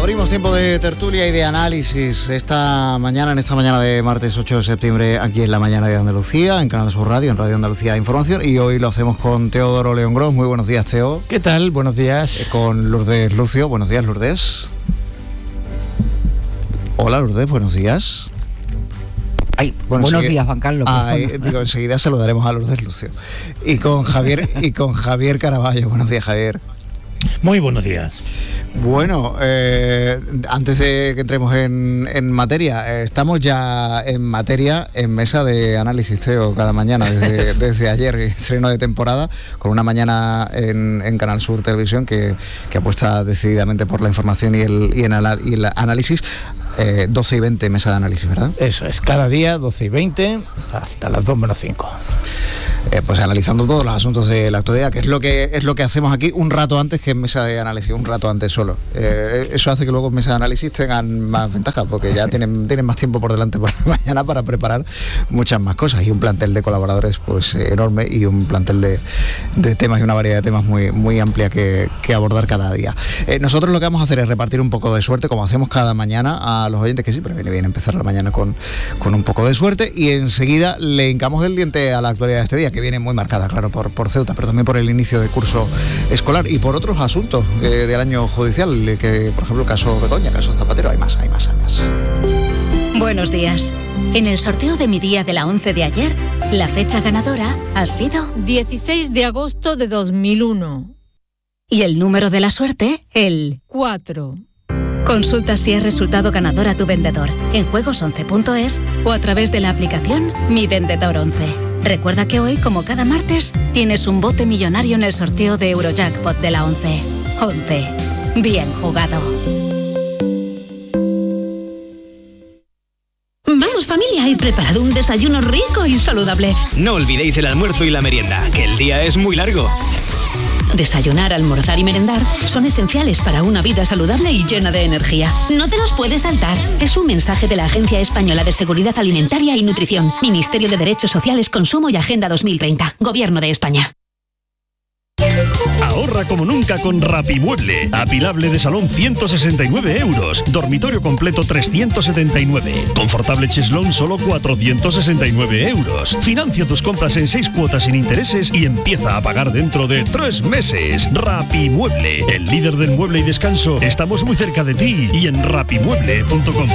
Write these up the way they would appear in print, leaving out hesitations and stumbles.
Abrimos tiempo de tertulia y de análisis en esta mañana de martes 8 de septiembre, aquí en La Mañana de Andalucía, en Canal Sur Radio, en Radio Andalucía Información, y hoy lo hacemos con Teodoro León Gros. Muy buenos días, Teo. ¿Qué tal? Buenos días. Con Lourdes Lucio. Buenos días, Lourdes. Hola, Lourdes, buenos días. Buenos días, Juan Carlos. Enseguida saludaremos a Lourdes Lucio. Y con Javier Caraballo. Buenos días, Javier. Muy buenos días. Bueno, antes de que entremos en materia, estamos ya en materia en mesa de análisis, Teo, cada mañana, desde ayer, estreno de temporada, con una mañana en Canal Sur Televisión que apuesta decididamente por la información y el análisis. 12 y 20 mesa de análisis, ¿verdad? Eso es, cada día 12 y 20 hasta las 2 menos 5. Pues analizando todos los asuntos de la actualidad, que es lo que hacemos aquí un rato antes que en mesa de análisis, un rato antes solo. Eso hace que luego en mesa de análisis tengan más ventajas, porque ya tienen más tiempo por delante por la mañana para preparar muchas más cosas, y un plantel de colaboradores pues enorme, y un plantel de temas y una variedad de temas muy, muy amplia que abordar cada día. Nosotros lo que vamos a hacer es repartir un poco de suerte, como hacemos cada mañana a los oyentes, que siempre viene bien empezar la mañana con un poco de suerte, y enseguida le hincamos el diente a la actualidad de este día, que viene muy marcada, claro, por Ceuta, pero también por el inicio de curso escolar y por otros asuntos del año judicial, que por ejemplo el caso Begoña, caso Zapatero, hay más. Buenos días. En el sorteo de mi día de la 11 de ayer, la fecha ganadora ha sido 16 de agosto de 2001. Y el número de la suerte, el 4. Consulta si es resultado ganador a tu vendedor en juegos11.es o a través de la aplicación Mi Vendedor 11. Recuerda que hoy, como cada martes, tienes un bote millonario en el sorteo de Eurojackpot de la 11. 11. Bien jugado. Vamos, familia, he preparado un desayuno rico y saludable. No olvidéis el almuerzo y la merienda, que el día es muy largo. Desayunar, almorzar y merendar son esenciales para una vida saludable y llena de energía. No te los puedes saltar. Es un mensaje de la Agencia Española de Seguridad Alimentaria y Nutrición, Ministerio de Derechos Sociales, Consumo y Agenda 2030, Gobierno de España. Ahorra como nunca con Rapimueble. Apilable de salón 169 euros. Dormitorio completo 379. Confortable cheslón solo 469 euros. Financia tus compras en 6 cuotas sin intereses y empieza a pagar dentro de 3 meses. Rapimueble, el líder del mueble y descanso. Estamos muy cerca de ti y en rapimueble.com.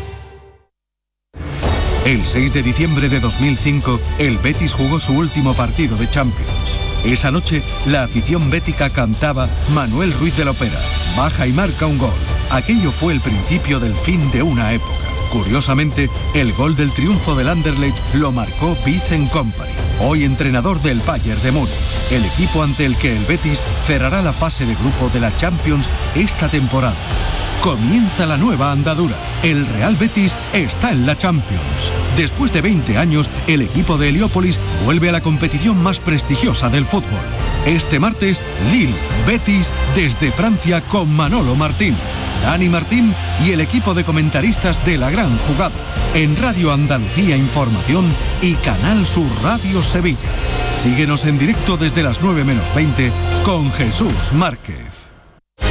El 6 de diciembre de 2005, el Betis jugó su último partido de Champions. Esa noche, la afición bética cantaba Manuel Ruiz de Lopera, baja y marca un gol. Aquello fue el principio del fin de una época. Curiosamente, el gol del triunfo del Anderlecht lo marcó Vincent Kompany, hoy entrenador del Bayern de Múnich, el equipo ante el que el Betis cerrará la fase de grupo de la Champions esta temporada. Comienza la nueva andadura. El Real Betis está en la Champions. Después de 20 años, el equipo de Heliópolis vuelve a la competición más prestigiosa del fútbol. Este martes, Lille, Betis, desde Francia con Manolo Martín, Dani Martín y el equipo de comentaristas de La Gran Jugada. En Radio Andalucía Información y Canal Sur Radio Sevilla. Síguenos en directo desde las 9 menos 20 con Jesús Márquez.